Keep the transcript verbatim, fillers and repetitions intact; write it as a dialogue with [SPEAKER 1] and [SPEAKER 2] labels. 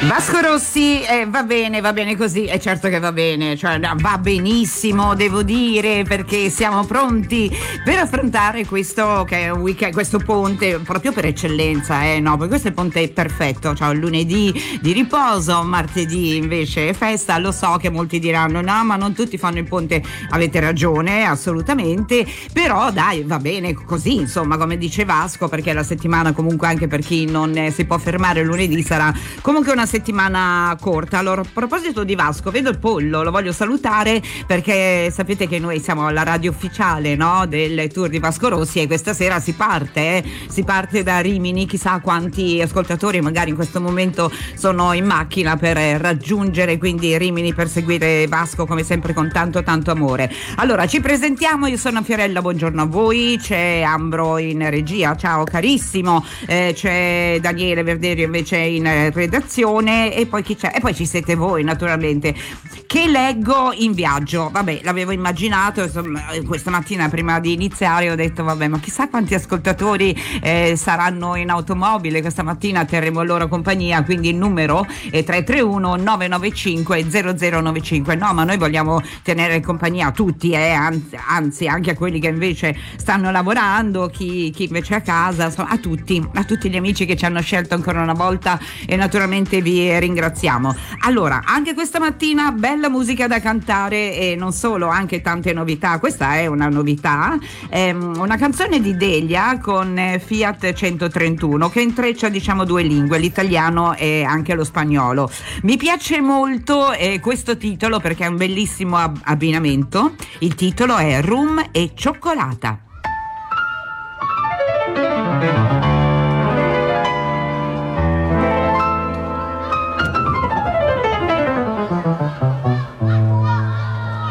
[SPEAKER 1] Vasco Rossi, eh, va bene, va bene così, è certo che va bene, cioè va benissimo, devo dire, perché siamo pronti per affrontare questo che è un weekend, questo ponte proprio per eccellenza, eh, no, perché questo è il ponte perfetto, cioè lunedì di riposo, martedì invece è festa. Lo so che molti diranno no, ma non tutti fanno il ponte, avete ragione, assolutamente, però dai, va bene così, insomma, come dice Vasco, perché la settimana comunque anche per chi non eh, si può fermare lunedì sarà comunque una settimana corta. Allora, a proposito di Vasco, vedo il pollo, lo voglio salutare perché sapete che noi siamo alla radio ufficiale, no, del tour di Vasco Rossi, e questa sera si parte, eh? si parte da Rimini. Chissà quanti ascoltatori magari in questo momento sono in macchina per raggiungere quindi Rimini per seguire Vasco, come sempre con tanto tanto amore. Allora ci presentiamo, io sono Fiorella, buongiorno a voi, c'è Ambro in regia, ciao carissimo, eh, c'è Daniele Verderio invece in redazione, e poi chi c'è? E poi ci siete voi naturalmente, che leggo in viaggio. Vabbè, l'avevo immaginato, insomma, questa mattina prima di iniziare ho detto vabbè, ma chissà quanti ascoltatori eh, saranno in automobile questa mattina, terremo loro compagnia, quindi il numero è tre tre uno nove nove cinque zero zero nove cinque. No, ma noi vogliamo tenere compagnia a tutti, eh, anzi, anzi anche a quelli che invece stanno lavorando, chi, chi invece è a casa, insomma, a tutti, a tutti gli amici che ci hanno scelto ancora una volta, e naturalmente vi ringraziamo. Allora, anche questa mattina bella musica da cantare, e non solo, anche tante novità. Questa è una novità, ehm, una canzone di Delia con eh, Fiat centotrentuno, che intreccia diciamo due lingue, l'italiano e anche lo spagnolo. Mi piace molto eh, questo titolo perché è un bellissimo ab- abbinamento. Il titolo è Rum e cioccolata.